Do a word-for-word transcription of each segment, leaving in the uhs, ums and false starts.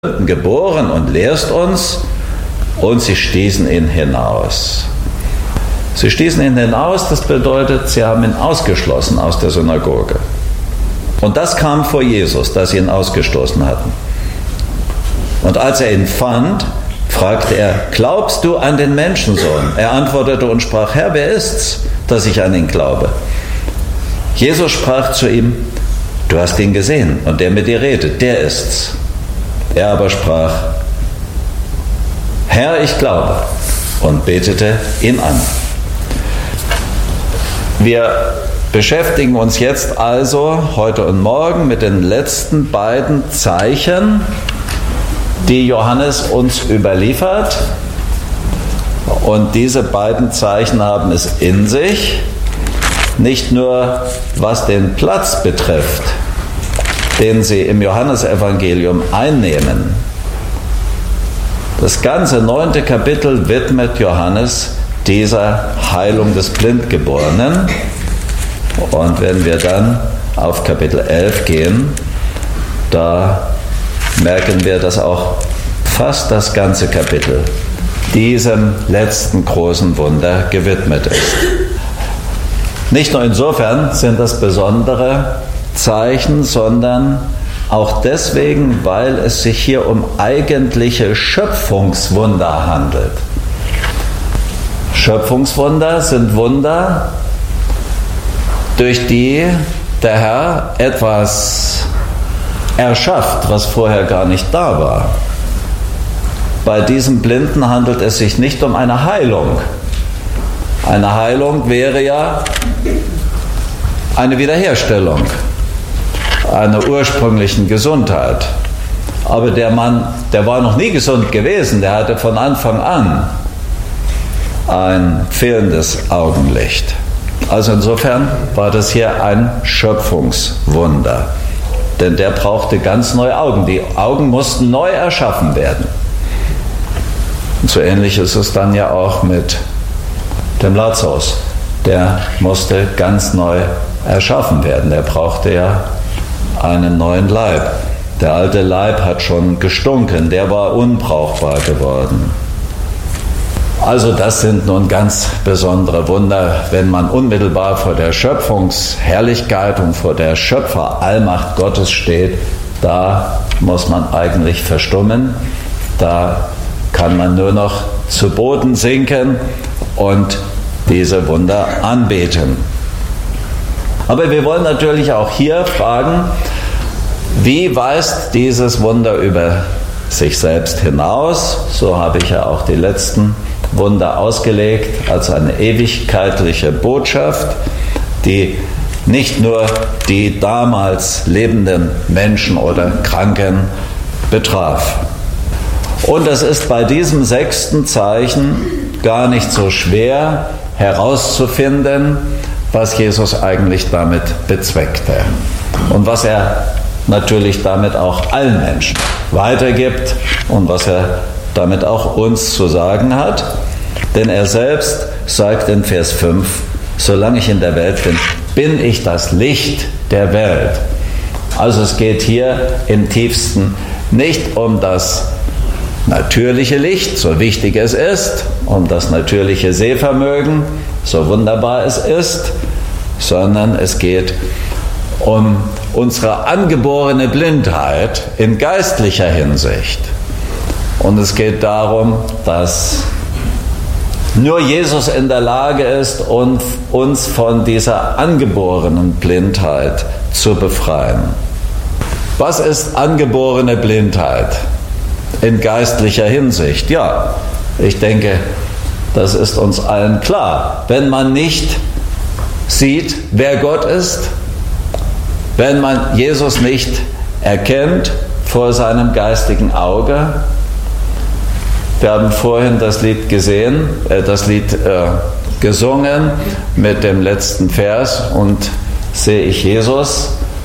geboren und lehrst uns. Und sie stießen ihn hinaus. Sie stießen ihn hinaus, das bedeutet, sie haben ihn ausgeschlossen aus der Synagoge. Und das kam vor Jesus, dass sie ihn ausgestoßen hatten. Und als er ihn fand, fragte er, glaubst du an den Menschensohn? Er antwortete und sprach, Herr, wer ist's, dass ich an ihn glaube? Jesus sprach zu ihm, du hast ihn gesehen und der mit dir redet, der ist's. Er aber sprach, Herr, ich glaube, und betete ihn an. Wir beschäftigen uns jetzt also heute und morgen mit den letzten beiden Zeichen, die Johannes uns überliefert. Und diese beiden Zeichen haben es in sich, nicht nur was den Platz betrifft, den sie im Johannesevangelium einnehmen. Das ganze neunte Kapitel widmet Johannes dieser Heilung des Blindgeborenen. Und wenn wir dann auf Kapitel elf gehen, da merken wir, dass auch fast das ganze Kapitel diesem letzten großen Wunder gewidmet ist. Nicht nur insofern sind das besondere Zeichen, sondern auch deswegen, weil es sich hier um eigentliche Schöpfungswunder handelt. Schöpfungswunder sind Wunder, durch die der Herr etwas erschafft, was vorher gar nicht da war. Bei diesem Blinden handelt es sich nicht um eine Heilung. Eine Heilung wäre ja eine Wiederherstellung einer ursprünglichen Gesundheit. Aber der Mann, der war noch nie gesund gewesen, der hatte von Anfang an ein fehlendes Augenlicht. Also insofern war das hier ein Schöpfungswunder. Denn der brauchte ganz neue Augen. Die Augen mussten neu erschaffen werden. Und so ähnlich ist es dann ja auch mit dem Lazarus. Der musste ganz neu erschaffen werden. Der brauchte ja einen neuen Leib. Der alte Leib hat schon gestunken, der war unbrauchbar geworden. Also das sind nun ganz besondere Wunder, wenn man unmittelbar vor der Schöpfungsherrlichkeit und vor der Schöpferallmacht Gottes steht, da muss man eigentlich verstummen, da kann man nur noch zu Boden sinken und diese Wunder anbeten. Aber wir wollen natürlich auch hier fragen, wie weist dieses Wunder über sich selbst hinaus? So habe ich ja auch die letzten Wunder ausgelegt als eine ewigkeitliche Botschaft, die nicht nur die damals lebenden Menschen oder Kranken betraf. Und es ist bei diesem sechsten Zeichen gar nicht so schwer herauszufinden, was Jesus eigentlich damit bezweckte und was er natürlich damit auch allen Menschen weitergibt und was er damit auch uns zu sagen hat. Denn er selbst sagt in Vers fünf, solange ich in der Welt bin, bin ich das Licht der Welt. Also es geht hier im tiefsten nicht um das natürliche Licht, so wichtig es ist, um das natürliche Sehvermögen, so wunderbar es ist, sondern es geht um unsere angeborene Blindheit in geistlicher Hinsicht. Und es geht darum, dass nur Jesus in der Lage ist, uns von dieser angeborenen Blindheit zu befreien. Was ist angeborene Blindheit in geistlicher Hinsicht? Ja, ich denke, das ist uns allen klar. Wenn man nicht sieht, wer Gott ist, wenn man Jesus nicht erkennt vor seinem geistigen Auge. Wir haben vorhin das Lied gesehen, äh, das Lied äh, gesungen mit dem letzten Vers, und sehe ich Jesus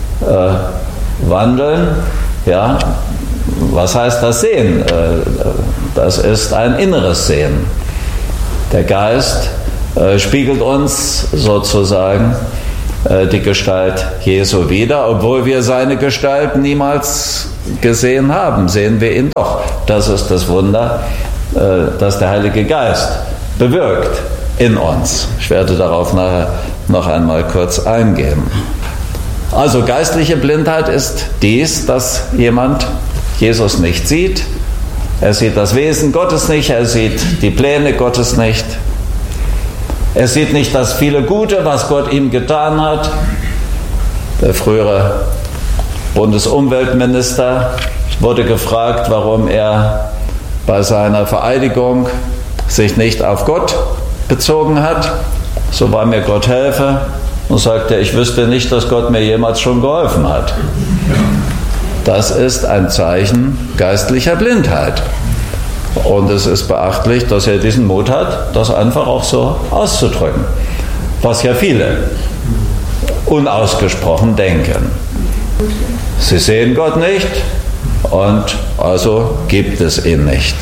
äh, wandeln. Ja, was heißt das Sehen? Äh, das ist ein inneres Sehen. Der Geist äh, spiegelt uns sozusagen äh, die Gestalt Jesu wieder. Obwohl wir seine Gestalt niemals gesehen haben, sehen wir ihn doch. Das ist das Wunder, äh, das der Heilige Geist bewirkt in uns. Ich werde darauf nachher noch einmal kurz eingehen. Also geistliche Blindheit ist dies, dass jemand Jesus nicht sieht. Er sieht das Wesen Gottes nicht, er sieht die Pläne Gottes nicht. Er sieht nicht das viele Gute, was Gott ihm getan hat. Der frühere Bundesumweltminister wurde gefragt, warum er bei seiner Vereidigung sich nicht auf Gott bezogen hat. So war mir Gott helfe, und sagte, ich wüsste nicht, dass Gott mir jemals schon geholfen hat. Das ist ein Zeichen geistlicher Blindheit. Und es ist beachtlich, dass er diesen Mut hat, das einfach auch so auszudrücken, was ja viele unausgesprochen denken. Sie sehen Gott nicht und also gibt es ihn nicht.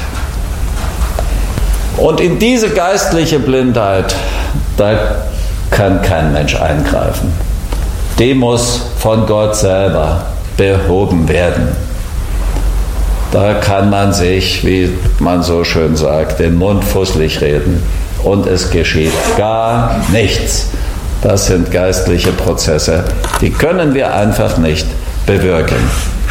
Und in diese geistliche Blindheit, da kann kein Mensch eingreifen. Die muss von Gott selber behoben werden. Da kann man sich, wie man so schön sagt, den Mund fusselig reden und es geschieht gar nichts. Das sind geistliche Prozesse, die können wir einfach nicht bewirken.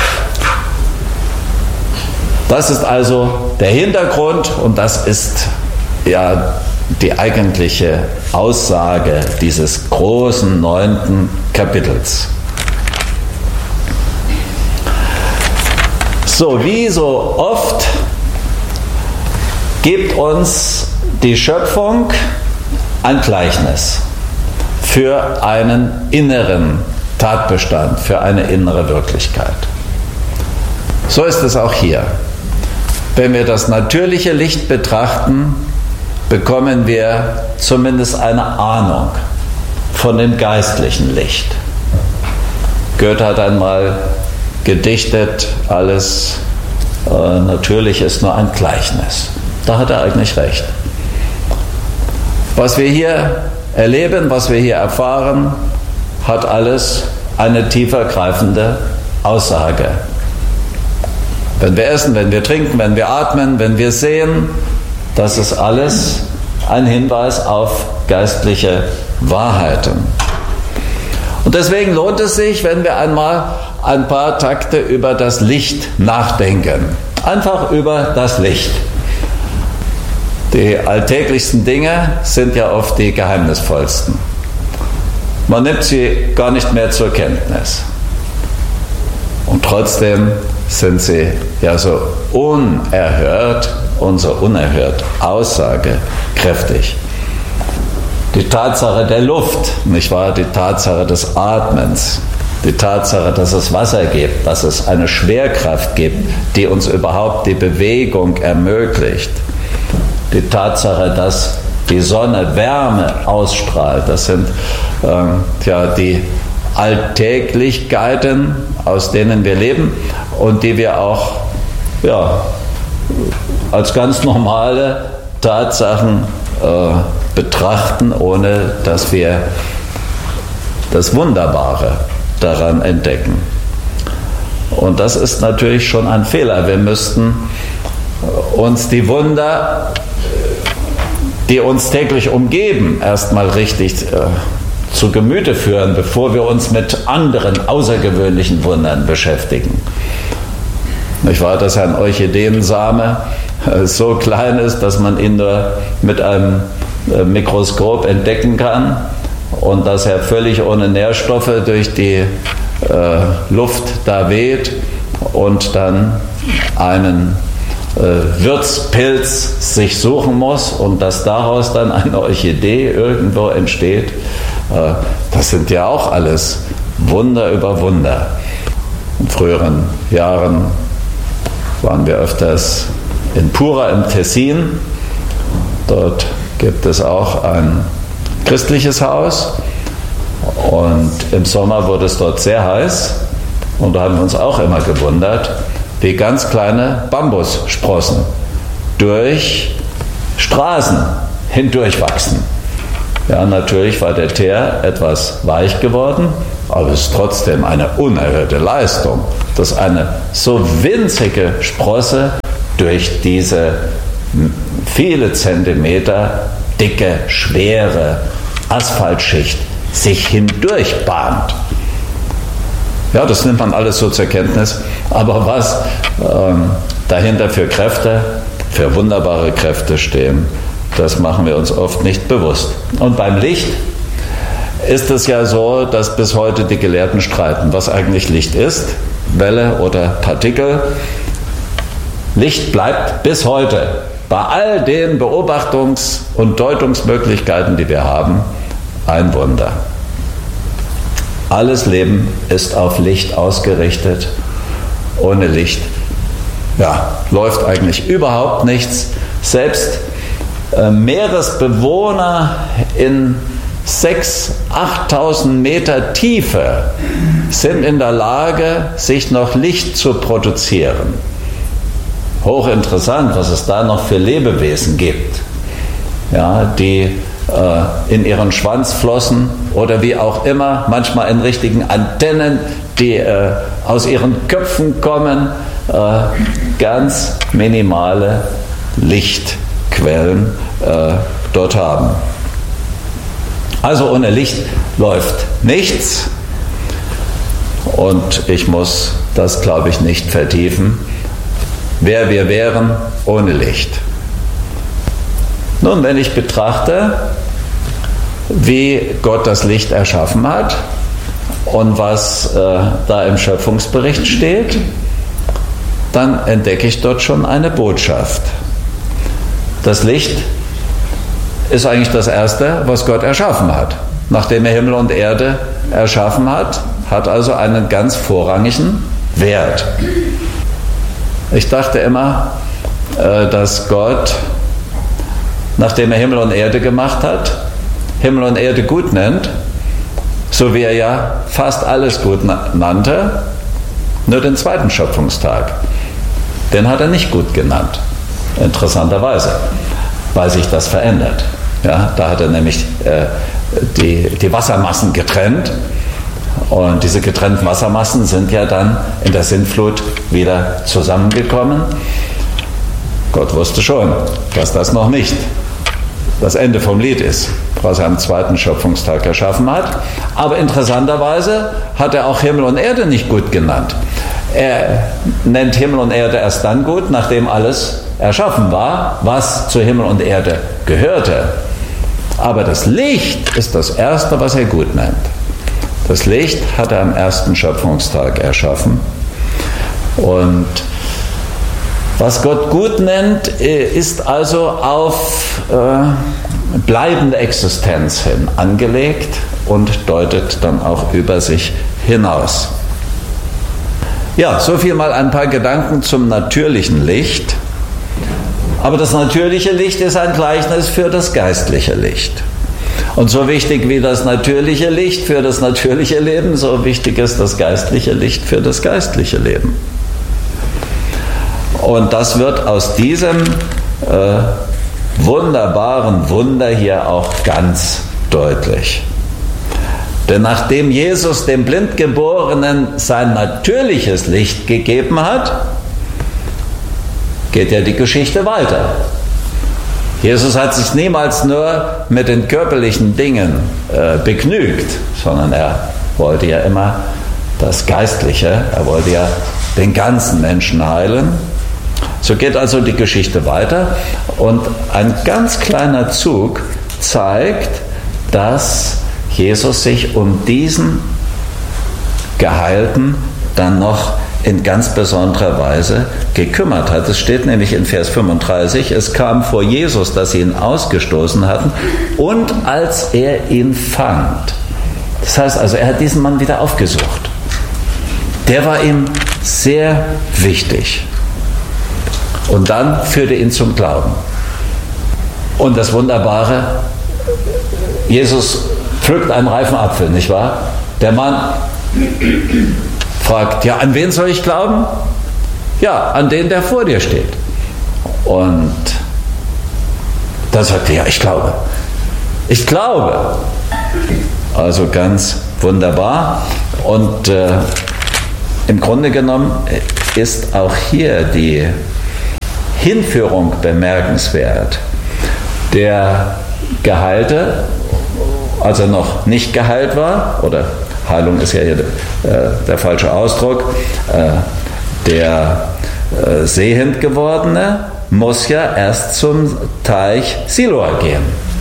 Das ist also der Hintergrund und das ist ja die eigentliche Aussage dieses großen neunten Kapitels. So, wie so oft gibt uns die Schöpfung ein Gleichnis für einen inneren Tatbestand, für eine innere Wirklichkeit. So ist es auch hier. Wenn wir das natürliche Licht betrachten, bekommen wir zumindest eine Ahnung von dem geistlichen Licht. Goethe hat einmal gedichtet, alles äh, natürlich ist nur ein Gleichnis. Da hat er eigentlich recht. Was wir hier erleben, was wir hier erfahren, hat alles eine tiefergreifende Aussage. Wenn wir essen, wenn wir trinken, wenn wir atmen, wenn wir sehen, das ist alles ein Hinweis auf geistliche Wahrheiten. Und deswegen lohnt es sich, wenn wir einmal ein paar Takte über das Licht nachdenken. Einfach über das Licht. Die alltäglichsten Dinge sind ja oft die geheimnisvollsten. Man nimmt sie gar nicht mehr zur Kenntnis. Und trotzdem sind sie ja so unerhört und so unerhört aussagekräftig. Die Tatsache der Luft, nicht wahr? Die Tatsache des Atmens, die Tatsache, dass es Wasser gibt, dass es eine Schwerkraft gibt, die uns überhaupt die Bewegung ermöglicht. Die Tatsache, dass die Sonne Wärme ausstrahlt, das sind ähm, ja, die Alltäglichkeiten, aus denen wir leben und die wir auch ja, als ganz normale Tatsachen äh, betrachten, ohne dass wir das Wunderbare daran entdecken. Und das ist natürlich schon ein Fehler. Wir müssten uns die Wunder, die uns täglich umgeben, erstmal richtig äh, zu Gemüte führen, bevor wir uns mit anderen außergewöhnlichen Wundern beschäftigen. Nicht wahr, dass ein Orchideensame äh, so klein ist, dass man ihn nur mit einem äh, Mikroskop entdecken kann und dass er völlig ohne Nährstoffe durch die äh, Luft da weht und dann einen äh, Wirtspilz sich suchen muss und dass daraus dann eine Orchidee irgendwo entsteht. Äh, das sind ja auch alles Wunder über Wunder. In früheren Jahren waren wir öfters in Pura im Tessin. Dort gibt es auch ein christliches Haus und im Sommer wurde es dort sehr heiß und da haben wir uns auch immer gewundert, wie ganz kleine Bambussprossen durch Straßen hindurch wachsen. Ja, natürlich war der Teer etwas weich geworden, aber es ist trotzdem eine unerhörte Leistung, dass eine so winzige Sprosse durch diese viele Zentimeter dicke, schwere Asphaltschicht sich hindurch bahnt. Ja, das nimmt man alles so zur Kenntnis, aber was ähm, dahinter für Kräfte, für wunderbare Kräfte stehen, das machen wir uns oft nicht bewusst. Und beim Licht ist es ja so, dass bis heute die Gelehrten streiten, was eigentlich Licht ist, Welle oder Partikel. Licht bleibt bis heute bei all den Beobachtungs- und Deutungsmöglichkeiten, die wir haben, ein Wunder. Alles Leben ist auf Licht ausgerichtet. Ohne Licht, ja, läuft eigentlich überhaupt nichts. Selbst äh, Meeresbewohner in sechstausend, achttausend Meter Tiefe sind in der Lage, sich noch Licht zu produzieren. Hochinteressant, was es da noch für Lebewesen gibt, ja, die äh, in ihren Schwanzflossen oder wie auch immer, manchmal in richtigen Antennen, die äh, aus ihren Köpfen kommen, äh, ganz minimale Lichtquellen äh, dort haben. Also ohne Licht läuft nichts und ich muss das, glaube ich, nicht vertiefen. Wer wir wären ohne Licht. Nun, wenn ich betrachte, wie Gott das Licht erschaffen hat und was äh, da im Schöpfungsbericht steht, dann entdecke ich dort schon eine Botschaft. Das Licht ist eigentlich das Erste, was Gott erschaffen hat. Nachdem er Himmel und Erde erschaffen hat, hat also einen ganz vorrangigen Wert. Ich dachte immer, dass Gott, nachdem er Himmel und Erde gemacht hat, Himmel und Erde gut nennt, so wie er ja fast alles gut nannte, nur den zweiten Schöpfungstag. Den hat er nicht gut genannt, interessanterweise, weil sich das verändert. Ja, da hat er nämlich äh, die, die Wassermassen getrennt. Und diese getrennten Wassermassen sind ja dann in der Sintflut wieder zusammengekommen. Gott wusste schon, dass das noch nicht das Ende vom Lied ist, was er am zweiten Schöpfungstag erschaffen hat. Aber interessanterweise hat er auch Himmel und Erde nicht gut genannt. Er nennt Himmel und Erde erst dann gut, nachdem alles erschaffen war, was zu Himmel und Erde gehörte. Aber das Licht ist das Erste, was er gut nennt. Das Licht hat er am ersten Schöpfungstag erschaffen. Und was Gott gut nennt, ist also auf äh, bleibende Existenz hin angelegt und deutet dann auch über sich hinaus. Ja, so viel mal ein paar Gedanken zum natürlichen Licht. Aber das natürliche Licht ist ein Gleichnis für das geistliche Licht. Und so wichtig wie das natürliche Licht für das natürliche Leben, so wichtig ist das geistliche Licht für das geistliche Leben. Und das wird aus diesem äh, wunderbaren Wunder hier auch ganz deutlich. Denn nachdem Jesus dem Blindgeborenen sein natürliches Licht gegeben hat, geht ja die Geschichte weiter. Jesus hat sich niemals nur mit den körperlichen Dingen äh, begnügt, sondern er wollte ja immer das Geistliche, er wollte ja den ganzen Menschen heilen. So geht also die Geschichte weiter und ein ganz kleiner Zug zeigt, dass Jesus sich um diesen Geheilten dann noch in ganz besonderer Weise gekümmert hat. Es steht nämlich in Vers fünfunddreißig, es kam vor Jesus, dass sie ihn ausgestoßen hatten und als er ihn fand. Das heißt also, er hat diesen Mann wieder aufgesucht. Der war ihm sehr wichtig. Und dann führte ihn zum Glauben. Und das Wunderbare, Jesus pflückt einen reifen Apfel, nicht wahr? Der Mann fragt, ja, an wen soll ich glauben? Ja, an den, der vor dir steht. Und dann sagt er, ja, ich glaube. Ich glaube. Also ganz wunderbar. Und äh, im Grunde genommen ist auch hier die Hinführung bemerkenswert. Der Geheilte, als er noch nicht geheilt war, oder Heilung ist ja hier äh, der falsche Ausdruck, äh, der äh, sehend gewordene muss ja erst zum Teich Siloa gehen.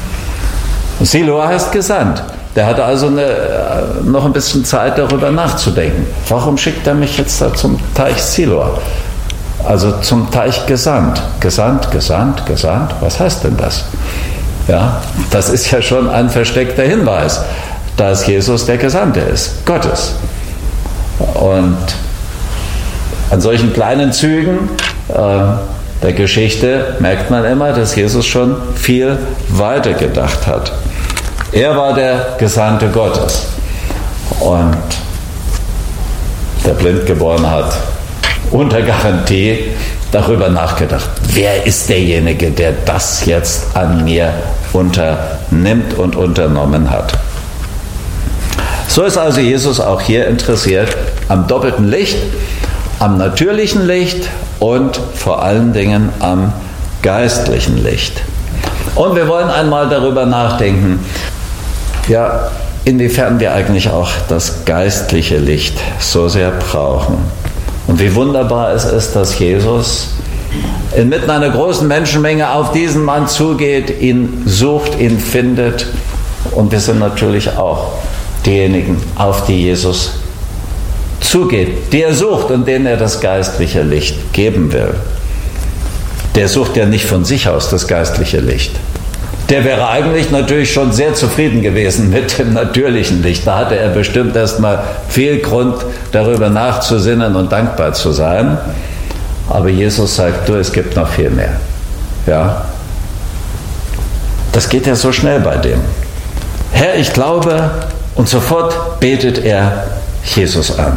Siloa heißt gesandt. Der hatte also eine, noch ein bisschen Zeit, darüber nachzudenken. Warum schickt er mich jetzt da zum Teich Siloa? Also zum Teich gesandt. Gesandt, gesandt, gesandt. Was heißt denn das? Ja, das ist ja schon ein versteckter Hinweis, dass Jesus der Gesandte ist, Gottes. Und an solchen kleinen Zügen äh, der Geschichte merkt man immer, dass Jesus schon viel weiter gedacht hat. Er war der Gesandte Gottes. Und der Blindgeborene hat unter Garantie darüber nachgedacht, wer ist derjenige, der das jetzt an mir unternimmt und unternommen hat. So ist also Jesus auch hier interessiert am doppelten Licht, am natürlichen Licht und vor allen Dingen am geistlichen Licht. Und wir wollen einmal darüber nachdenken, ja, inwiefern wir eigentlich auch das geistliche Licht so sehr brauchen. Und wie wunderbar es ist, dass Jesus inmitten einer großen Menschenmenge auf diesen Mann zugeht, ihn sucht, ihn findet. Und wir sind natürlich auch diejenigen, auf die Jesus zugeht, die er sucht und denen er das geistliche Licht geben will. Der sucht ja nicht von sich aus das geistliche Licht. Der wäre eigentlich natürlich schon sehr zufrieden gewesen mit dem natürlichen Licht. Da hatte er bestimmt erstmal viel Grund, darüber nachzusinnen und dankbar zu sein. Aber Jesus sagt, du, es gibt noch viel mehr. Ja? Das geht ja so schnell bei dem. Herr, ich glaube, und sofort betet er Jesus an.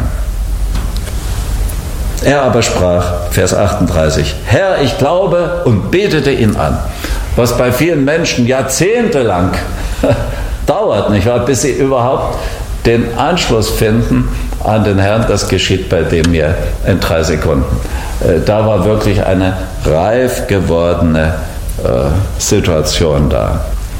Er aber sprach, Vers achtunddreißig, Herr, ich glaube, und betete ihn an. Was bei vielen Menschen jahrzehntelang dauert, nicht wahr, bis sie überhaupt den Anschluss finden an den Herrn, das geschieht bei dem hier in drei Sekunden. Da war wirklich eine reif gewordene äh, Situation da.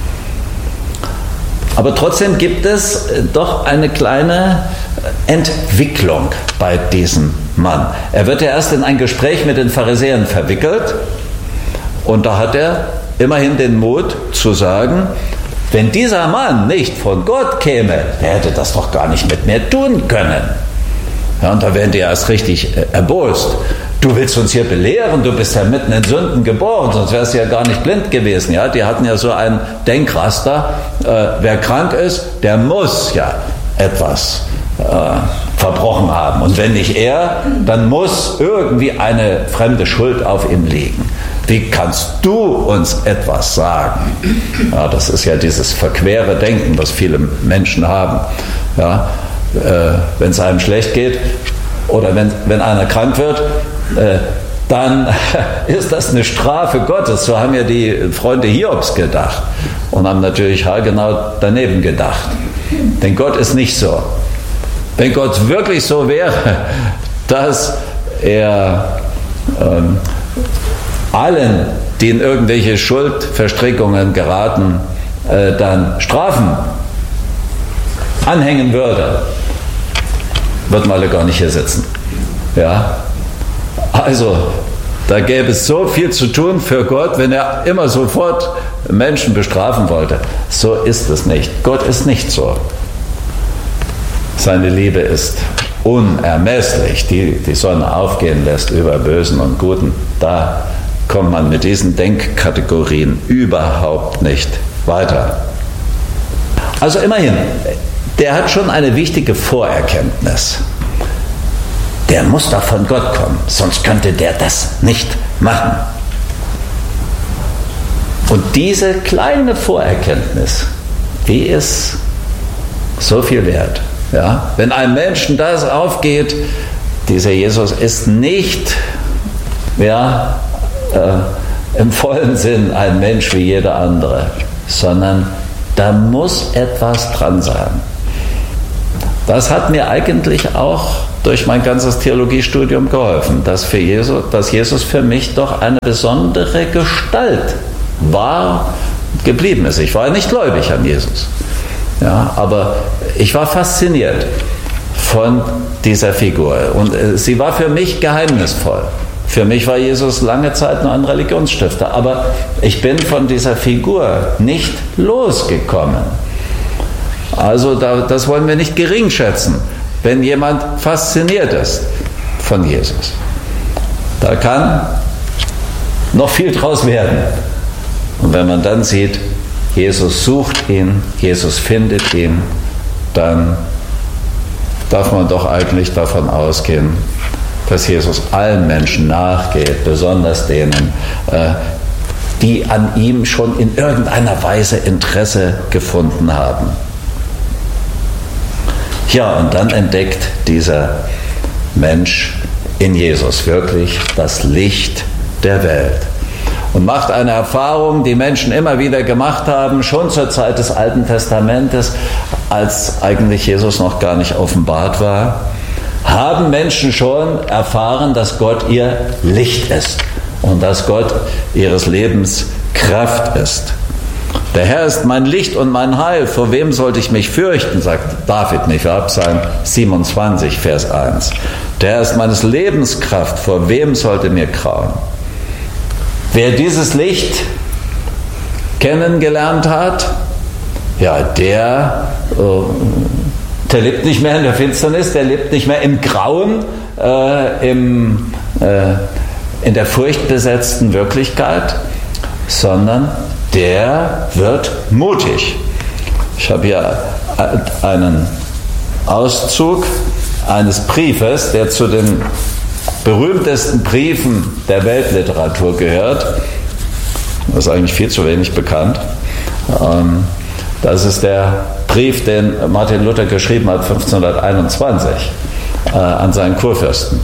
Aber trotzdem gibt es doch eine kleine Entwicklung bei diesem Mann. Er wird ja erst in ein Gespräch mit den Pharisäern verwickelt und da hat er immerhin den Mut zu sagen, wenn dieser Mann nicht von Gott käme, der hätte das doch gar nicht mit mir tun können. Ja, und da werden die erst richtig erbost. Du willst uns hier belehren, du bist ja mitten in Sünden geboren, sonst wärst du ja gar nicht blind gewesen. Ja? Die hatten ja so ein Denkraster, äh, wer krank ist, der muss ja etwas äh, verbrochen haben. Und wenn nicht er, dann muss irgendwie eine fremde Schuld auf ihm liegen. Wie kannst du uns etwas sagen? Ja, das ist ja dieses verquere Denken, was viele Menschen haben. Ja, äh, wenn es einem schlecht geht oder wenn, wenn einer krank wird, äh, dann ist das eine Strafe Gottes. So haben ja die Freunde Hiobs gedacht und haben natürlich haargenau daneben gedacht. Denn Gott ist nicht so. Wenn Gott wirklich so wäre, dass er ähm, allen, die in irgendwelche Schuldverstrickungen geraten, äh, dann Strafen anhängen würde, würden alle gar nicht hier sitzen. Ja? Also, da gäbe es so viel zu tun für Gott, wenn er immer sofort Menschen bestrafen wollte. So ist es nicht. Gott ist nicht so. Seine Liebe ist unermesslich, die die Sonne aufgehen lässt über Bösen und Guten. Da kommt man mit diesen Denkkategorien überhaupt nicht weiter. Also immerhin, der hat schon eine wichtige Vorerkenntnis. Der muss doch von Gott kommen, sonst könnte der das nicht machen. Und diese kleine Vorerkenntnis, die ist so viel wert. Ja? Wenn einem Menschen das aufgeht, dieser Jesus ist nicht ja, äh, im vollen Sinn ein Mensch wie jeder andere, sondern Da muss etwas dran sein. Das hat mir eigentlich auch durch mein ganzes Theologiestudium geholfen, dass, für Jesus, dass Jesus für mich doch eine besondere Gestalt war, geblieben ist. Ich war nicht gläubig an Jesus, ja, aber ich war fasziniert von dieser Figur und äh, sie war für mich geheimnisvoll. Für mich war Jesus lange Zeit nur ein Religionsstifter, aber ich bin von dieser Figur nicht losgekommen. Also da, das wollen wir nicht geringschätzen, wenn jemand fasziniert ist von Jesus. Da kann noch viel draus werden. Und wenn man dann sieht, Jesus sucht ihn, Jesus findet ihn, dann darf man doch eigentlich davon ausgehen, dass Jesus allen Menschen nachgeht, besonders denen, die an ihm schon in irgendeiner Weise Interesse gefunden haben. Ja, und dann entdeckt dieser Mensch in Jesus wirklich das Licht der Welt und macht eine Erfahrung, die Menschen immer wieder gemacht haben, schon zur Zeit des Alten Testamentes, als eigentlich Jesus noch gar nicht offenbart war, haben Menschen schon erfahren, dass Gott ihr Licht ist und dass Gott ihres Lebens Kraft ist. Der Herr ist mein Licht und mein Heil, vor wem sollte ich mich fürchten, sagt David nicht, ab Psalm siebenundzwanzig, Vers eins. Der Herr ist meines Lebens Kraft, vor wem sollte mir grauen? Wer dieses Licht kennengelernt hat, ja, der, der lebt nicht mehr in der Finsternis, der lebt nicht mehr im Grauen, äh, im, äh, in der furchtbesetzten Wirklichkeit, sondern der wird mutig. Ich habe hier einen Auszug eines Briefes, der zu den berühmtesten Briefen der Weltliteratur gehört. Das ist eigentlich viel zu wenig bekannt. Das ist der Brief, den Martin Luther geschrieben hat, fünfzehnhunderteinundzwanzig, an seinen Kurfürsten.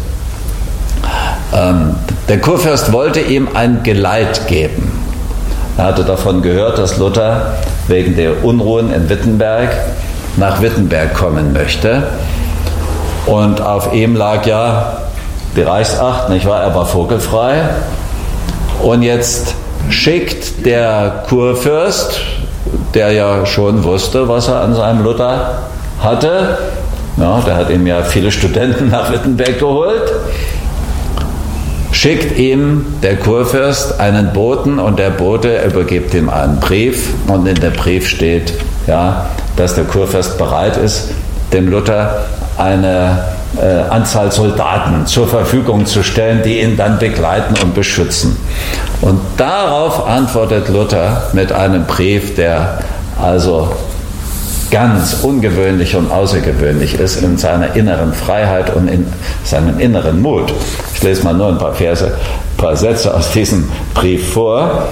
Der Kurfürst wollte ihm ein Geleit geben. Er hatte davon gehört, dass Luther wegen der Unruhen in Wittenberg nach Wittenberg kommen möchte. Und auf ihm lag ja die Reichsacht, nicht wahr? Er war vogelfrei. Und jetzt schickt der Kurfürst, der ja schon wusste, was er an seinem Luther hatte, ja, der hat ihm ja viele Studenten nach Wittenberg geholt, schickt ihm der Kurfürst einen Boten und der Bote übergibt ihm einen Brief und in dem Brief steht, ja, dass der Kurfürst bereit ist, dem Luther eine äh, Anzahl Soldaten zur Verfügung zu stellen, die ihn dann begleiten und beschützen. Und darauf antwortet Luther mit einem Brief, der also ganz ungewöhnlich und außergewöhnlich ist in seiner inneren Freiheit und in seinem inneren Mut. Ich lese mal nur ein paar Verse, ein paar Sätze aus diesem Brief vor.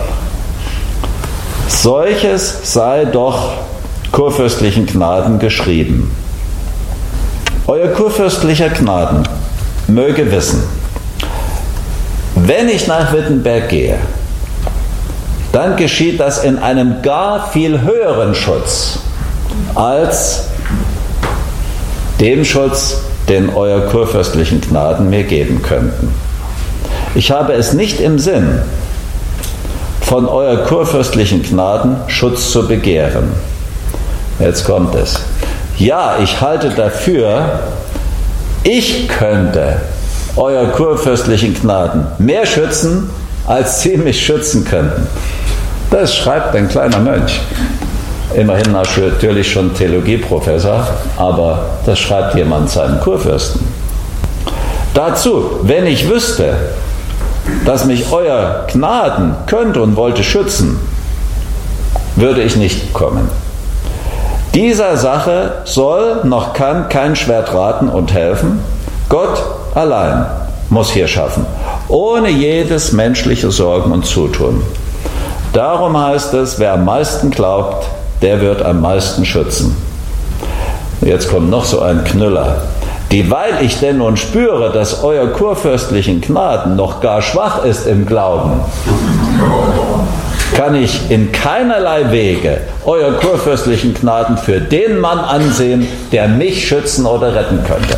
Solches sei doch kurfürstlichen Gnaden geschrieben. Euer kurfürstlicher Gnaden möge wissen, wenn ich nach Wittenberg gehe, dann geschieht das in einem gar viel höheren Schutz als dem Schutz, den euer kurfürstlichen Gnaden mir geben könnten. Ich habe es nicht im Sinn, von euer kurfürstlichen Gnaden Schutz zu begehren. Jetzt kommt es. Ja, ich halte dafür, ich könnte euer kurfürstlichen Gnaden mehr schützen, als sie mich schützen könnten. Das schreibt ein kleiner Mönch. Immerhin natürlich schon Theologieprofessor, aber das schreibt jemand seinem Kurfürsten. Dazu, wenn ich wüsste, dass mich euer Gnaden könnte und wollte schützen, würde ich nicht kommen. Dieser Sache soll noch kann kein Schwert raten und helfen. Gott allein muss hier schaffen, ohne jedes menschliche Sorgen und Zutun. Darum heißt es, wer am meisten glaubt, der wird am meisten schützen. Jetzt kommt noch so ein Knüller. Dieweil ich denn nun spüre, dass euer kurfürstlichen Gnaden noch gar schwach ist im Glauben. kann ich in keinerlei Wege euer kurfürstlichen Gnaden für den Mann ansehen, der mich schützen oder retten könnte.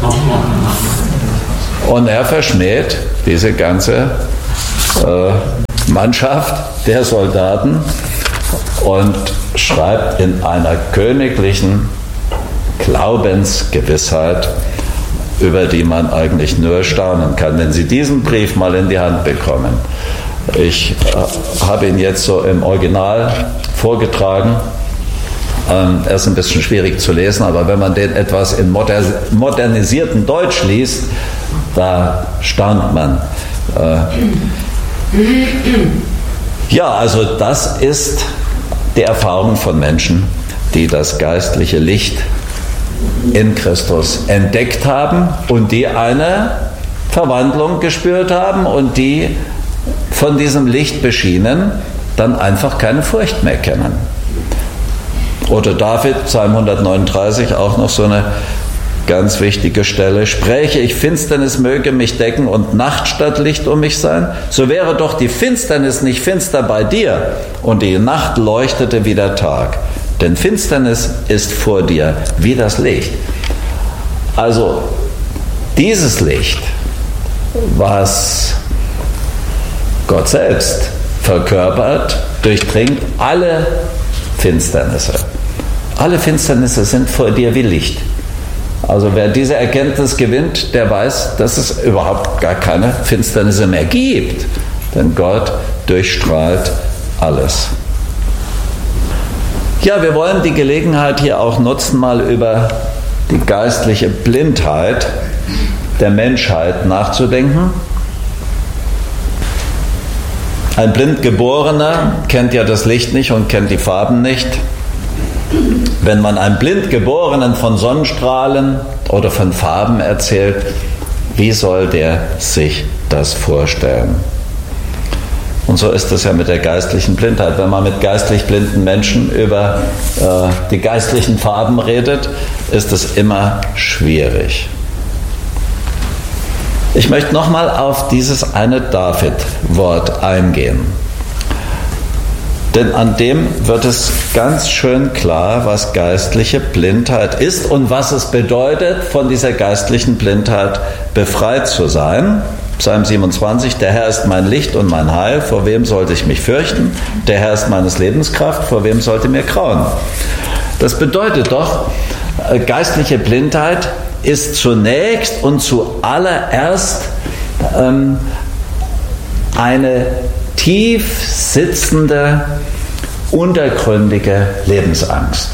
Und er verschmäht diese ganze äh, Mannschaft der Soldaten und schreibt in einer königlichen Glaubensgewissheit, über die man eigentlich nur staunen kann, wenn Sie diesen Brief mal in die Hand bekommen. Ich äh, habe ihn jetzt so im Original vorgetragen. Ähm, er ist ein bisschen schwierig zu lesen, aber wenn man den etwas in moder- modernisiertem Deutsch liest, da staunt man. Äh, ja, also das ist die Erfahrung von Menschen, die das geistliche Licht in Christus entdeckt haben und die eine Verwandlung gespürt haben und die von diesem Licht beschienen dann einfach keine Furcht mehr kennen. Oder David, Psalm hundertneununddreißig, auch noch so eine ganz wichtige Stelle: Spräche ich, Finsternis möge mich decken und Nacht statt Licht um mich sein, so wäre doch die Finsternis nicht finster bei dir und die Nacht leuchtete wie der Tag. Denn Finsternis ist vor dir wie das Licht. Also dieses Licht, was Gott selbst verkörpert, durchdringt alle Finsternisse. Alle Finsternisse sind vor dir wie Licht. Also wer diese Erkenntnis gewinnt, der weiß, dass es überhaupt gar keine Finsternisse mehr gibt. Denn Gott durchstrahlt alles. Ja, wir wollen die Gelegenheit hier auch nutzen, mal über die geistliche Blindheit der Menschheit nachzudenken. Ein Blindgeborener kennt ja das Licht nicht und kennt die Farben nicht. Wenn man einem Blindgeborenen von Sonnenstrahlen oder von Farben erzählt, wie soll der sich das vorstellen? Und so ist es ja mit der geistlichen Blindheit. Wenn man mit geistlich blinden Menschen über äh, die geistlichen Farben redet, ist es immer schwierig. Ich möchte nochmal auf dieses eine David-Wort eingehen. Denn an dem wird es ganz schön klar, was geistliche Blindheit ist und was es bedeutet, von dieser geistlichen Blindheit befreit zu sein. Psalm siebenundzwanzig: Der Herr ist mein Licht und mein Heil, vor wem sollte ich mich fürchten? Der Herr ist meines Lebens Kraft, vor wem sollte mir grauen? Das bedeutet doch, geistliche Blindheit ist zunächst und zuallererst ähm, eine tief sitzende, untergründige Lebensangst.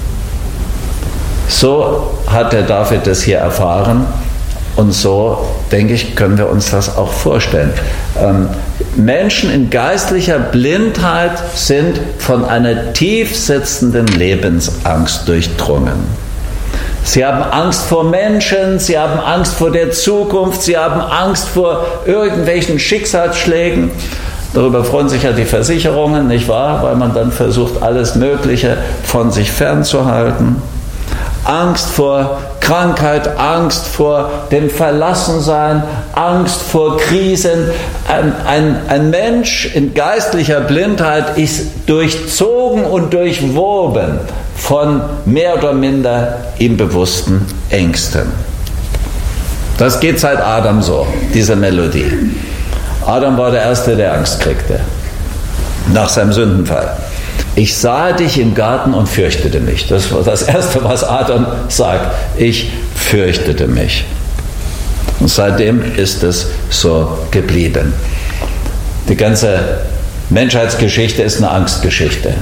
So hat der David das hier erfahren. Und so, denke ich, können wir uns das auch vorstellen. Ähm, Menschen in geistlicher Blindheit sind von einer tief sitzenden Lebensangst durchdrungen. Sie haben Angst vor Menschen, sie haben Angst vor der Zukunft, sie haben Angst vor irgendwelchen Schicksalsschlägen. Darüber freuen sich ja die Versicherungen, nicht wahr? Weil man dann versucht, alles Mögliche von sich fernzuhalten. Angst vor Krankheit, Angst vor dem Verlassensein, Angst vor Krisen. Ein, ein, ein Mensch in geistlicher Blindheit ist durchzogen und durchwoben von mehr oder minder ihm bewussten Ängsten. Das geht seit Adam so, diese Melodie. Adam war der Erste, der Angst kriegte, nach seinem Sündenfall. Ich sah dich im Garten und fürchtete mich. Das war das Erste, was Adam sagt. Ich fürchtete mich. Und seitdem ist es so geblieben. Die ganze Menschheitsgeschichte ist eine Angstgeschichte.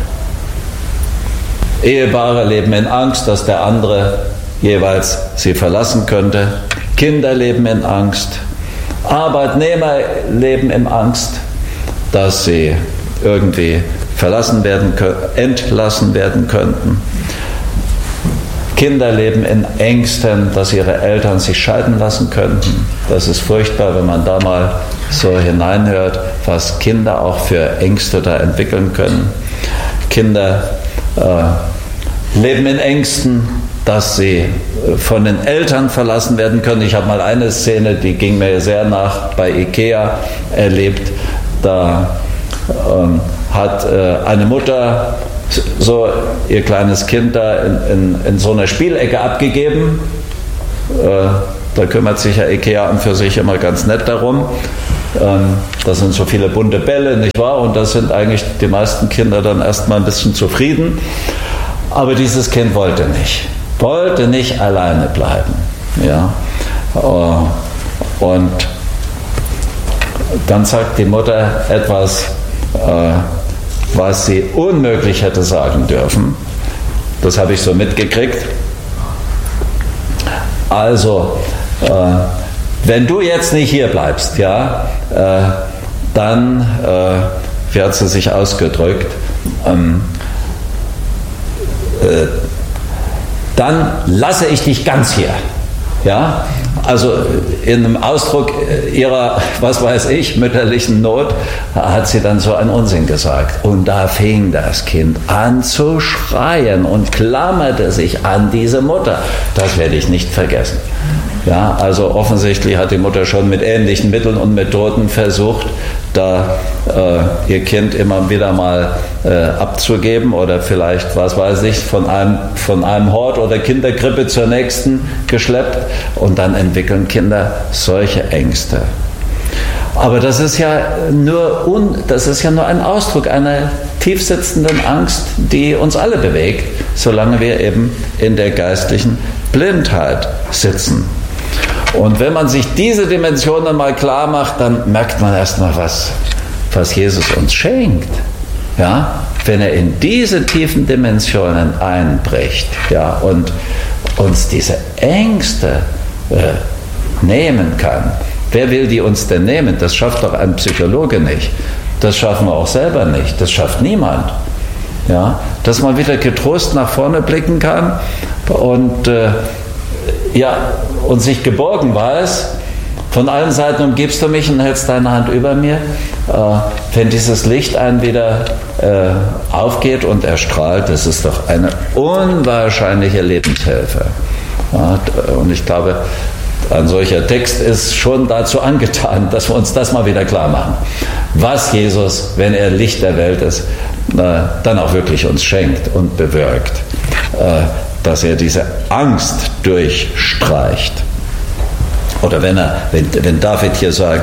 Ehepaare leben in Angst, dass der andere jeweils sie verlassen könnte. Kinder leben in Angst. Arbeitnehmer leben in Angst, dass sie irgendwie verlassen werden, entlassen werden könnten. Kinder leben in Ängsten, dass ihre Eltern sich scheiden lassen könnten. Das ist furchtbar, wenn man da mal so hineinhört, was Kinder auch für Ängste da entwickeln können. Kinder äh, leben in Ängsten, dass sie von den Eltern verlassen werden können. Ich habe mal eine Szene, die ging mir sehr nach, bei Ikea erlebt. Da ähm, hat äh, eine Mutter so ihr kleines Kind da in, in, in so einer Spielecke abgegeben. Äh, da kümmert sich ja IKEA an für sich immer ganz nett darum. Ähm, das sind so viele bunte Bälle, nicht wahr? Und da sind eigentlich die meisten Kinder dann erstmal ein bisschen zufrieden. Aber dieses Kind wollte nicht. Wollte nicht alleine bleiben. Ja? Äh, und dann sagt die Mutter etwas, äh, was sie unmöglich hätte sagen dürfen. Das habe ich so mitgekriegt. Also, äh, wenn du jetzt nicht hier bleibst, ja, äh, dann, äh, wie hat sie sich ausgedrückt, ähm, äh, dann lasse ich dich ganz hier. Ja, also in einem Ausdruck ihrer, was weiß ich, mütterlichen Not hat sie dann so einen Unsinn gesagt. Und da fing das Kind an zu schreien und klammerte sich an diese Mutter. Das werde ich nicht vergessen. Ja, also offensichtlich hat die Mutter schon mit ähnlichen Mitteln und Methoden versucht, da äh, ihr Kind immer wieder mal äh, abzugeben oder vielleicht, was weiß ich, von einem, von einem Hort oder Kinderkrippe zur nächsten geschleppt, und dann entwickeln Kinder solche Ängste. Aber das ist ja nur, un, das ist ja nur ein Ausdruck einer tiefsitzenden Angst, die uns alle bewegt, solange wir eben in der geistlichen Blindheit sitzen. Und wenn man sich diese Dimensionen mal klar macht, dann merkt man erstmal, was, was Jesus uns schenkt. Ja? Wenn er in diese tiefen Dimensionen einbricht, ja, und uns diese Ängste äh, nehmen kann. Wer will die uns denn nehmen? Das schafft doch ein Psychologe nicht. Das schaffen wir auch selber nicht. Das schafft niemand. Ja? Dass man wieder getrost nach vorne blicken kann und äh, ja, und sich geborgen weiß, von allen Seiten umgibst du mich und hältst deine Hand über mir. Äh, wenn dieses Licht einen wieder äh, aufgeht und erstrahlt, das ist doch eine unwahrscheinliche Lebenshilfe. Ja, und ich glaube, ein solcher Text ist schon dazu angetan, dass wir uns das mal wieder klar machen. Was Jesus, wenn er Licht der Welt ist, äh, dann auch wirklich uns schenkt und bewirkt. Äh, dass er diese Angst durchstreicht. Oder wenn, er, wenn, wenn David hier sagt,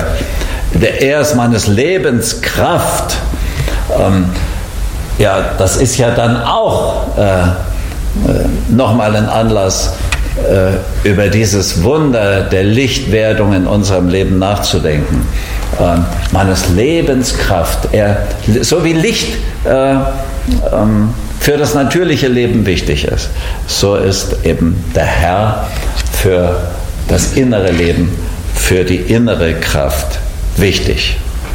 er ist meines Lebens Kraft, ähm, ja, das ist ja dann auch äh, äh, nochmal ein Anlass, äh, über dieses Wunder der Lichtwerdung in unserem Leben nachzudenken. Ähm, meines Lebens Kraft, er, so wie Licht äh, ähm, für das natürliche Leben wichtig ist, so ist eben der Herr für das innere Leben, für die innere Kraft wichtig.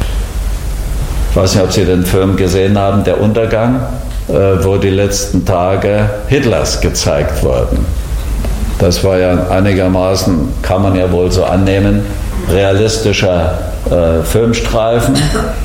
Ich weiß nicht, ob Sie den Film gesehen haben, Der Untergang, wo die letzten Tage Hitlers gezeigt wurden. Das war ja einigermaßen, kann man ja wohl so annehmen, realistischer äh, Filmstreifen,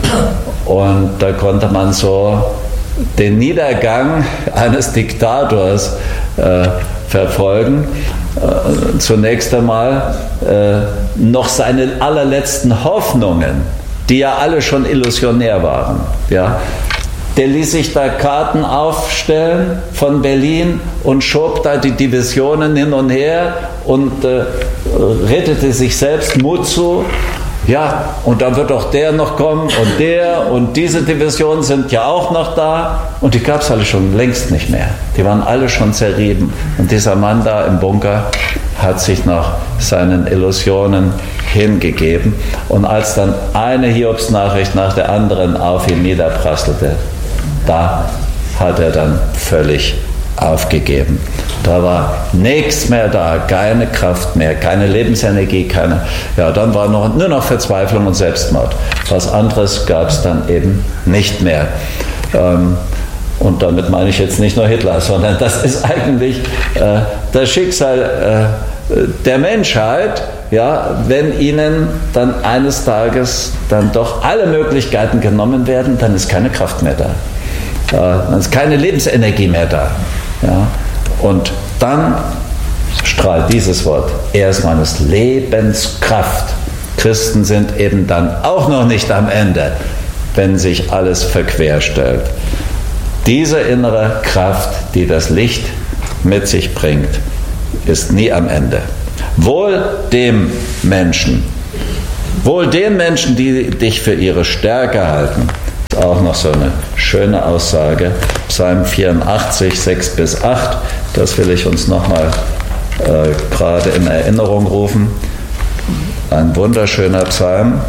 und da konnte man so den Niedergang eines Diktators äh, verfolgen. Äh, zunächst einmal äh, noch seine allerletzten Hoffnungen, die ja alle schon illusionär waren. Ja. Der ließ sich da Karten aufstellen von Berlin und schob da die Divisionen hin und her und äh, rettete sich selbst Mut zu. Ja, und dann wird auch der noch kommen und der und diese Divisionen sind ja auch noch da, und die gab es alle schon längst nicht mehr. Die waren alle schon zerrieben, und dieser Mann da im Bunker hat sich noch seinen Illusionen hingegeben, und als dann eine Hiobsnachricht nach der anderen auf ihn niederprasselte, da hat er dann völlig aufgegeben. Da war nichts mehr da, keine Kraft mehr, keine Lebensenergie, keine. Ja, dann war noch, nur noch Verzweiflung und Selbstmord. Was anderes gab es dann eben nicht mehr. Ähm, und damit meine ich jetzt nicht nur Hitler, sondern das ist eigentlich äh, das Schicksal äh, der Menschheit, ja, wenn ihnen dann eines Tages dann doch alle Möglichkeiten genommen werden, dann ist keine Kraft mehr da. Äh, dann ist keine Lebensenergie mehr da. Ja, und dann strahlt dieses Wort, er ist meines Lebens Kraft. Christen sind eben dann auch noch nicht am Ende. wenn sich alles verquerstellt. Diese innere Kraft, die das Licht mit sich bringt, ist nie am Ende. Wohl dem Menschen, wohl den Menschen, die dich für ihre Stärke halten. Das ist auch noch so eine schöne Aussage. Psalm vierundachtzig, sechs bis acht. Das will ich uns nochmal äh, gerade in Erinnerung rufen. Ein wunderschöner Psalm.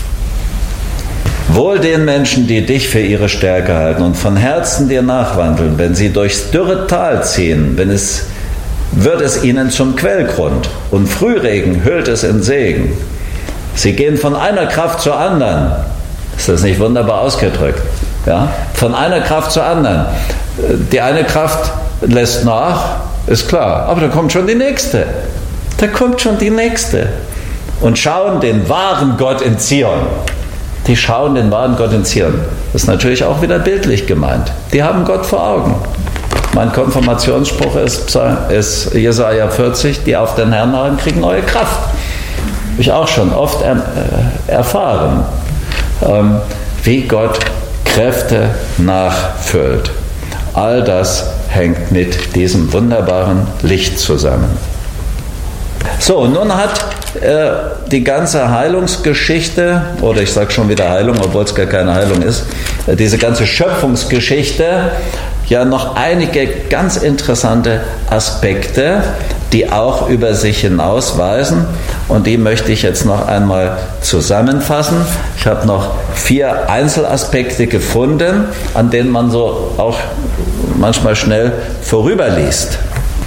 Wohl den Menschen, die dich für ihre Stärke halten und von Herzen dir nachwandeln, wenn sie durchs dürre Tal ziehen, wenn es, wird es ihnen zum Quellgrund und Frühregen hüllt es in Segen. Sie gehen von einer Kraft zur anderen. Ist das nicht wunderbar ausgedrückt? Ja? Von einer Kraft zur anderen. Die eine Kraft lässt nach, ist klar, aber da kommt schon die nächste. Da kommt schon die nächste. Und schauen den wahren Gott in Zion. Die schauen den wahren Gott in Zion. Das ist natürlich auch wieder bildlich gemeint. Die haben Gott vor Augen. Mein Konfirmationsspruch ist, ist Jesaja vierzig, die auf den Herrn harren, kriegen neue Kraft. Habe ich auch schon oft er, äh, erfahren, ähm, wie Gott Kräfte nachfüllt. All das hängt mit diesem wunderbaren Licht zusammen. So, nun hat äh, die ganze Heilungsgeschichte, oder ich sage schon wieder Heilung, obwohl es gar keine Heilung ist, äh, diese ganze Schöpfungsgeschichte ja noch einige ganz interessante Aspekte, die auch über sich hinausweisen, und die möchte ich jetzt noch einmal zusammenfassen. Ich habe noch vier Einzelaspekte gefunden, an denen man so auch manchmal schnell vorüberliest.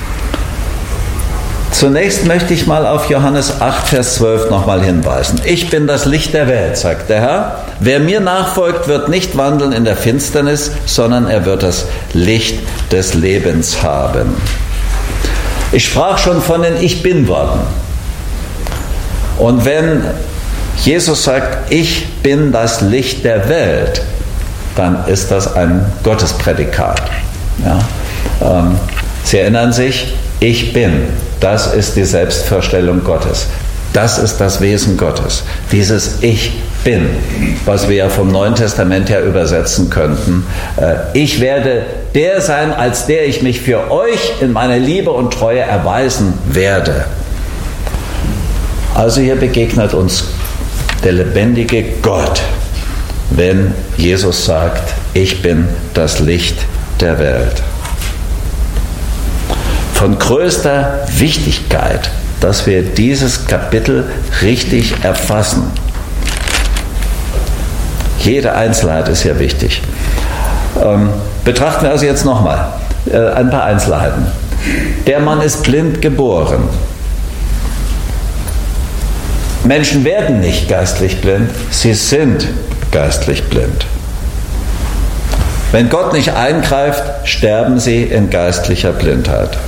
Zunächst möchte ich mal auf Johannes acht, Vers zwölf nochmal hinweisen. Ich bin das Licht der Welt, sagt der Herr. Wer mir nachfolgt, wird nicht wandeln in der Finsternis, sondern er wird das Licht des Lebens haben. Ich sprach schon von den Ich Bin-Worten. Und wenn Jesus sagt, ich bin das Licht der Welt, dann ist das ein Gottesprädikat. Ja? Ähm, Sie erinnern sich, ich bin. Das ist die Selbstvorstellung Gottes. Das ist das Wesen Gottes. Dieses Ich bin, was wir ja vom Neuen Testament her übersetzen könnten. Ich werde der sein, als der ich mich für euch in meiner Liebe und Treue erweisen werde. Also hier begegnet uns der lebendige Gott, wenn Jesus sagt, ich bin das Licht der Welt. Von größter Wichtigkeit, dass wir dieses Kapitel richtig erfassen. Jede Einzelheit ist hier wichtig. Ähm, betrachten wir also jetzt nochmal äh, ein paar Einzelheiten. Der Mann ist blind geboren. Menschen werden nicht geistlich blind, sie sind geistlich blind. Wenn Gott nicht eingreift, sterben sie in geistlicher Blindheit.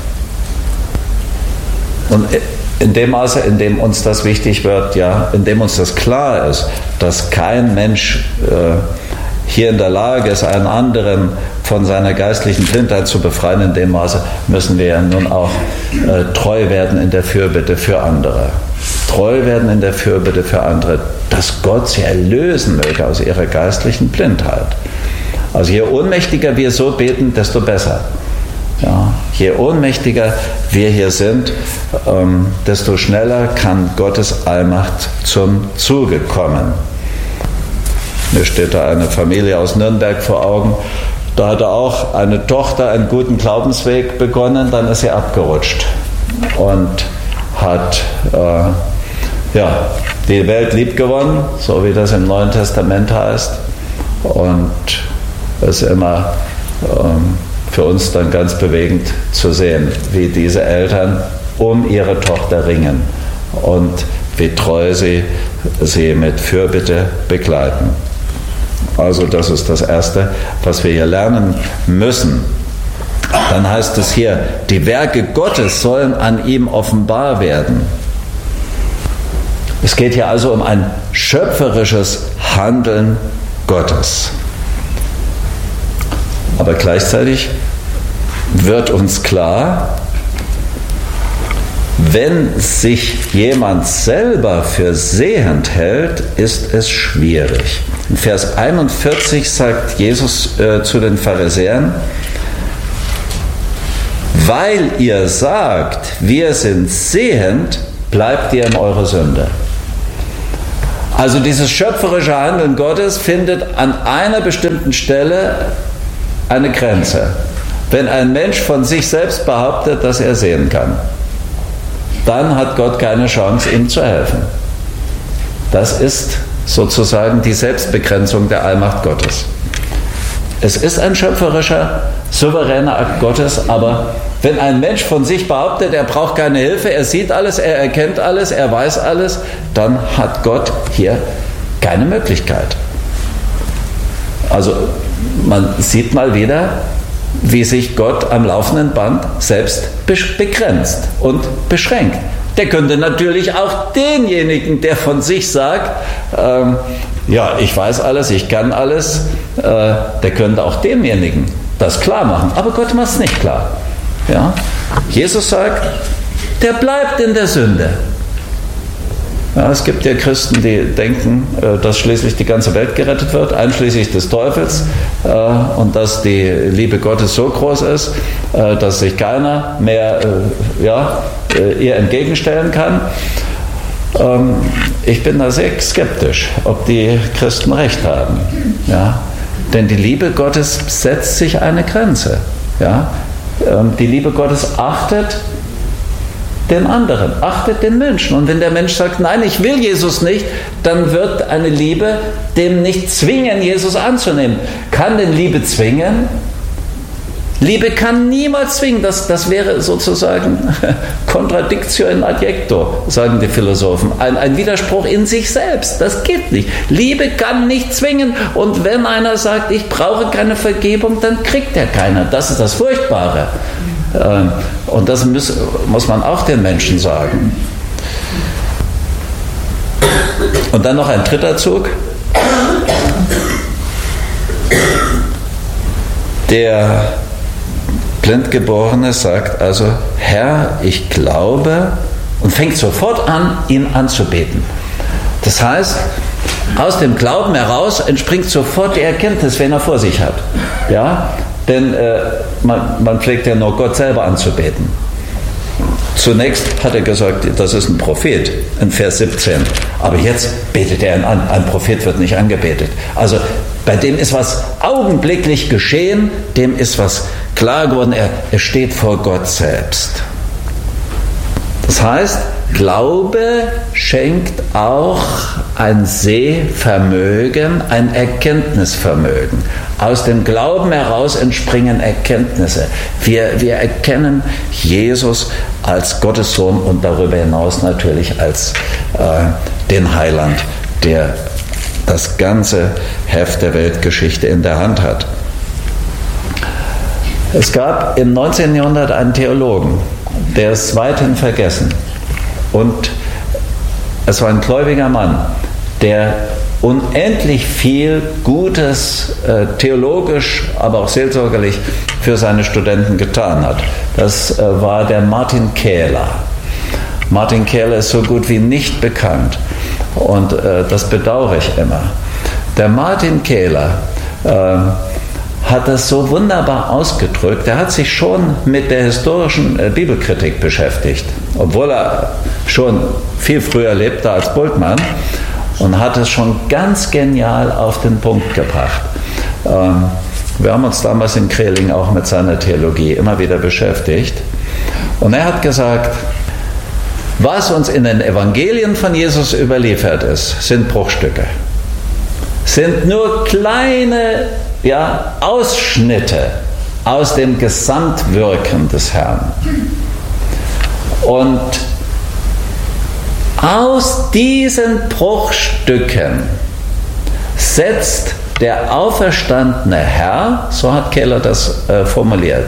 Und in dem Maße, in dem uns das wichtig wird, ja, in dem uns das klar ist, dass kein Mensch äh, hier in der Lage ist, einen anderen von seiner geistlichen Blindheit zu befreien, in dem Maße müssen wir ja nun auch äh, treu werden in der Fürbitte für andere. Treu werden in der Fürbitte für andere, dass Gott sie erlösen möge aus ihrer geistlichen Blindheit. Also je ohnmächtiger wir so beten, desto besser. Ja, je ohnmächtiger wir hier sind, ähm, desto schneller kann Gottes Allmacht zum Zuge kommen. Mir steht da eine Familie aus Nürnberg vor Augen. Da hatte auch eine Tochter einen guten Glaubensweg begonnen, dann ist sie abgerutscht und hat äh, ja, die Welt lieb gewonnen, so wie das im Neuen Testament heißt. Und es ist immer ähm, für uns dann ganz bewegend zu sehen, wie diese Eltern um ihre Tochter ringen und wie treu sie sie mit Fürbitte begleiten. Also das ist das Erste, was wir hier lernen müssen. Dann heißt es hier, die Werke Gottes sollen an ihm offenbar werden. Es geht hier also um ein schöpferisches Handeln Gottes. Aber gleichzeitig wird uns klar, Wenn sich jemand selber für sehend hält, ist es schwierig. In Vers einundvierzig sagt Jesus äh, zu den Pharisäern: Weil ihr sagt, wir sind sehend, bleibt ihr in eurer Sünde. Also dieses schöpferische Handeln Gottes findet an einer bestimmten Stelle eine Grenze. Wenn ein Mensch von sich selbst behauptet, dass er sehen kann, dann hat Gott keine Chance, ihm zu helfen. Das ist sozusagen die Selbstbegrenzung der Allmacht Gottes. Es ist ein schöpferischer, souveräner Akt Gottes, aber wenn ein Mensch von sich behauptet, er braucht keine Hilfe, er sieht alles, er erkennt alles, er weiß alles, dann hat Gott hier keine Möglichkeit. Also man sieht mal wieder, wie sich Gott am laufenden Band selbst begrenzt und beschränkt. Der könnte natürlich auch denjenigen, der von sich sagt, ähm, ja, ich weiß alles, ich kann alles, äh, der könnte auch demjenigen das klar machen. Aber Gott macht es nicht klar. Ja? Jesus sagt, der bleibt in der Sünde. Ja, es gibt ja Christen, die denken, dass schließlich die ganze Welt gerettet wird, einschließlich des Teufels, und dass die Liebe Gottes so groß ist, dass sich keiner mehr ja, ihr entgegenstellen kann. Ich bin da sehr skeptisch, ob die Christen recht haben. Ja? Denn die Liebe Gottes setzt sich eine Grenze. Ja? Die Liebe Gottes achtet den anderen, achtet den Menschen. Und wenn der Mensch sagt, nein, ich will Jesus nicht, dann wird eine Liebe dem nicht zwingen, Jesus anzunehmen. Kann denn Liebe zwingen? Liebe kann niemals zwingen. Das, das wäre sozusagen Contradictio in adjecto, sagen die Philosophen. Ein, ein Widerspruch in sich selbst. Das geht nicht. Liebe kann nicht zwingen. Und wenn einer sagt, ich brauche keine Vergebung, dann kriegt er keine. Das ist das Furchtbare. Und das muss, muss man auch den Menschen sagen. Und dann noch ein dritter Zug. Der Blindgeborene sagt also, Herr, ich glaube, und fängt sofort an, ihn anzubeten. Das heißt, aus dem Glauben heraus entspringt sofort die Erkenntnis, wen er vor sich hat. Ja? Denn äh, man, man pflegt ja nur Gott selber anzubeten. Zunächst hat er gesagt, das ist ein Prophet, in Vers siebzehn. Aber jetzt betet er ihn an. Ein Prophet wird nicht angebetet. Also bei dem ist was augenblicklich geschehen, dem ist was klar geworden. Er, er steht vor Gott selbst. Das heißt, Glaube schenkt auch ein Sehvermögen, ein Erkenntnisvermögen. Aus dem Glauben heraus entspringen Erkenntnisse. Wir, wir erkennen Jesus als Gottes Sohn und darüber hinaus natürlich als äh, den Heiland, der das ganze Heft der Weltgeschichte in der Hand hat. Es gab im neunzehnten Jahrhundert einen Theologen, der ist weithin vergessen. Und es war ein gläubiger Mann, der unendlich viel Gutes, äh, theologisch, aber auch seelsorgerlich für seine Studenten getan hat. Das äh, war der Martin Kähler. Martin Kähler ist so gut wie nicht bekannt und äh, das bedauere ich immer. Der Martin Kähler äh, hat das so wunderbar ausgedrückt. Er hat sich schon mit der historischen äh, Bibelkritik beschäftigt, obwohl er schon viel früher lebte als Bultmann, und hat es schon ganz genial auf den Punkt gebracht. Ähm, wir haben uns damals in Kreling auch mit seiner Theologie immer wieder beschäftigt. Und er hat gesagt, was uns in den Evangelien von Jesus überliefert ist, sind Bruchstücke. Sind nur kleine ja, Ausschnitte aus dem Gesamtwirken des Herrn. Und aus diesen Bruchstücken setzt der auferstandene Herr, so hat Kähler das äh, formuliert,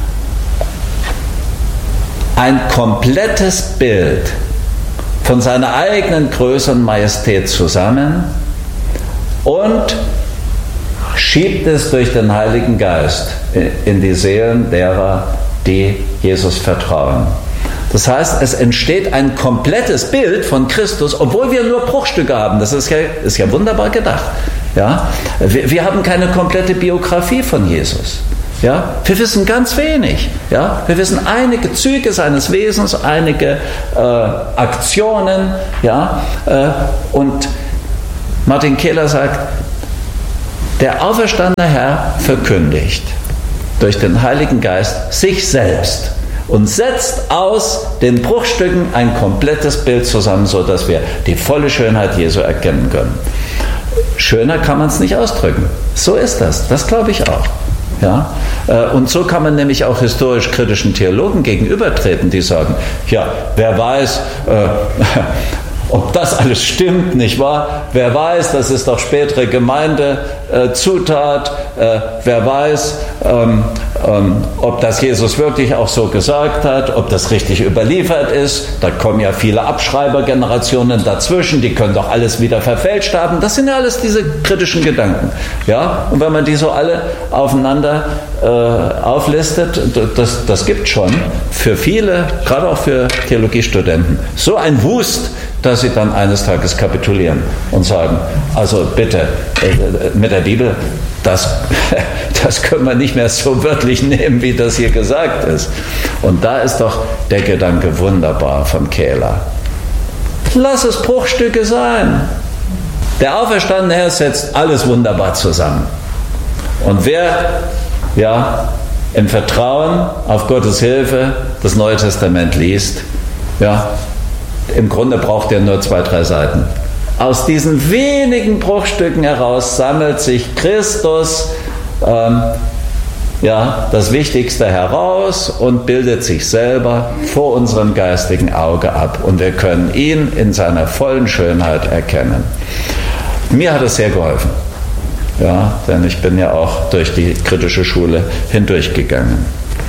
ein komplettes Bild von seiner eigenen Größe und Majestät zusammen und schiebt es durch den Heiligen Geist in die Seelen derer, die Jesus vertrauen. Das heißt, es entsteht ein komplettes Bild von Christus, obwohl wir nur Bruchstücke haben. Das ist ja, ist ja wunderbar gedacht. Ja? Wir, wir haben keine komplette Biografie von Jesus. Ja? Wir wissen ganz wenig. Ja? Wir wissen einige Züge seines Wesens, einige äh, Aktionen. Ja? Äh, und Martin Kehler sagt, der auferstandene Herr verkündigt durch den Heiligen Geist sich selbst und setzt aus den Bruchstücken ein komplettes Bild zusammen, sodass wir die volle Schönheit Jesu erkennen können. Schöner kann man es nicht ausdrücken. So ist das. Das glaube ich auch. Ja? Und so kann man nämlich auch historisch-kritischen Theologen gegenübertreten, die sagen, ja, wer weiß, äh, ob das alles stimmt, nicht wahr? Wer weiß, das ist doch spätere Gemeindezutat. Äh, wer weiß, ähm, ähm, ob das Jesus wirklich auch so gesagt hat, ob das richtig überliefert ist. Da kommen ja viele Abschreibergenerationen dazwischen, die können doch alles wieder verfälscht haben. Das sind ja alles diese kritischen Gedanken. Ja? Und wenn man die so alle aufeinander äh, auflistet, das, das gibt schon für viele, gerade auch für Theologiestudenten, so ein Wust, dass sie dann eines Tages kapitulieren und sagen, also bitte, mit der Bibel, das, das können wir nicht mehr so wörtlich nehmen, wie das hier gesagt ist. Und da ist doch der Gedanke wunderbar von Kehler. Lass es Bruchstücke sein. Der auferstandene Herr setzt alles wunderbar zusammen. Und wer ja, im Vertrauen auf Gottes Hilfe das Neue Testament liest, ja, im Grunde braucht er nur zwei, drei Seiten. Aus diesen wenigen Bruchstücken heraus sammelt sich Christus ähm, ja, das Wichtigste heraus und bildet sich selber vor unserem geistigen Auge ab. Und wir können ihn in seiner vollen Schönheit erkennen. Mir hat es sehr geholfen. Ja, denn ich bin ja auch durch die kritische Schule hindurchgegangen.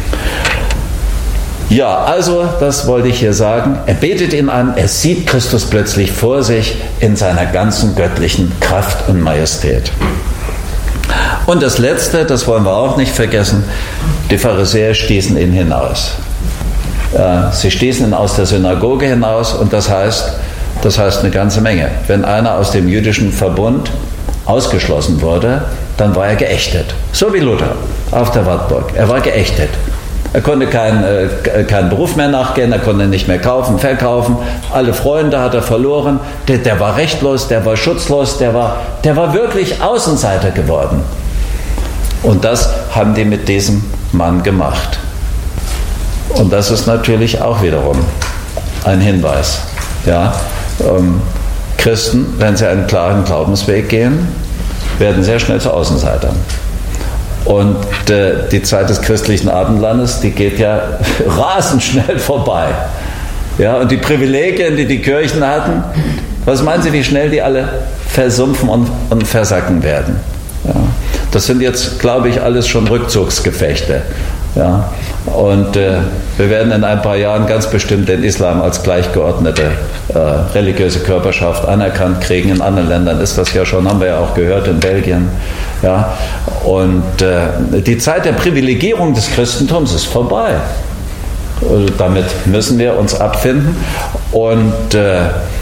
Ja, also, das wollte ich hier sagen. Er betet ihn an, er sieht Christus plötzlich vor sich in seiner ganzen göttlichen Kraft und Majestät. Und das Letzte, das wollen wir auch nicht vergessen, die Pharisäer stießen ihn hinaus. Sie stießen ihn aus der Synagoge hinaus und das heißt, das heißt eine ganze Menge. Wenn einer aus dem jüdischen Verbund ausgeschlossen wurde, dann war er geächtet. So wie Luther auf der Wartburg. Er war geächtet. Er konnte keinen äh, keinen Beruf mehr nachgehen, er konnte nicht mehr kaufen, verkaufen. Alle Freunde hat er verloren. Der, der war rechtlos, der war schutzlos, der war, der war wirklich Außenseiter geworden. Und das haben die mit diesem Mann gemacht. Und das ist natürlich auch wiederum ein Hinweis. Ja, ähm, Christen, wenn sie einen klaren Glaubensweg gehen, werden sehr schnell zu Außenseitern. Und äh, die Zeit des christlichen Abendlandes, die geht ja rasend schnell vorbei. Ja, und die Privilegien, die die Kirchen hatten, was meinen Sie, wie schnell die alle versumpfen und, und versacken werden? Ja, das sind jetzt, glaube ich, alles schon Rückzugsgefechte. Ja, und äh, wir werden in ein paar Jahren ganz bestimmt den Islam als gleichgeordnete äh, religiöse Körperschaft anerkannt kriegen. In anderen Ländern ist das ja schon, haben wir ja auch gehört, in Belgien. Ja, und äh, die Zeit der Privilegierung des Christentums ist vorbei. Also damit müssen wir uns abfinden. Und äh,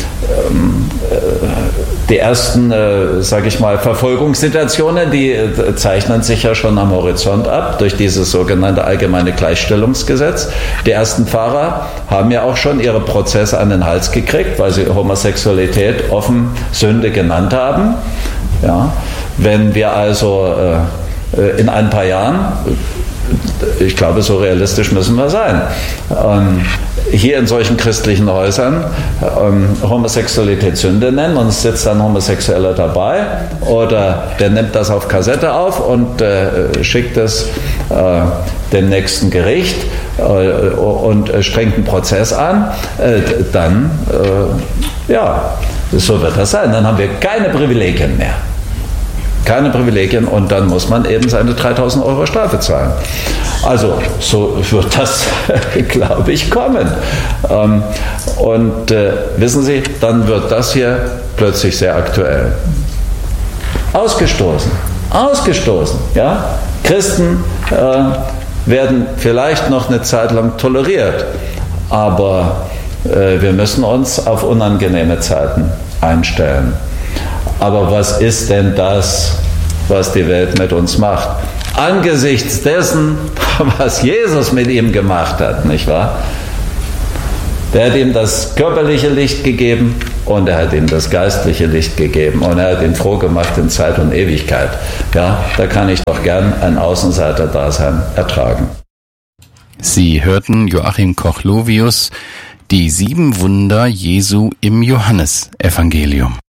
die ersten, äh, sage ich mal, Verfolgungssituationen, die äh, zeichnen sich ja schon am Horizont ab durch dieses sogenannte allgemeine Gleichstellungsgesetz. Die ersten Pfarrer haben ja auch schon ihre Prozesse an den Hals gekriegt, weil sie Homosexualität offen Sünde genannt haben. Ja, wenn wir also äh, in ein paar Jahren, ich glaube, so realistisch müssen wir sein, ähm, hier in solchen christlichen Häusern ähm, Homosexualität Sünde nennen und es sitzt ein Homosexueller dabei oder der nimmt das auf Kassette auf und äh, schickt es äh, dem nächsten Gericht äh, und äh, strengt einen Prozess an, äh, dann, äh, ja, so wird das sein. Dann haben wir keine Privilegien mehr. Keine Privilegien und dann muss man eben seine dreitausend Euro Strafe zahlen. Also so wird das, glaube ich, kommen. Ähm, und äh, wissen Sie, dann wird das hier plötzlich sehr aktuell. Ausgestoßen, ausgestoßen. Ja? Christen äh, werden vielleicht noch eine Zeit lang toleriert, aber äh, wir müssen uns auf unangenehme Zeiten einstellen. Aber was ist denn das, was die Welt mit uns macht? Angesichts dessen, was Jesus mit ihm gemacht hat, nicht wahr? Der hat ihm das körperliche Licht gegeben und er hat ihm das geistliche Licht gegeben und er hat ihn froh gemacht in Zeit und Ewigkeit. Ja, da kann ich doch gern ein Außenseiter-Dasein ertragen. Sie hörten Joachim Koch-Lovius, die sieben Wunder Jesu im Johannesevangelium.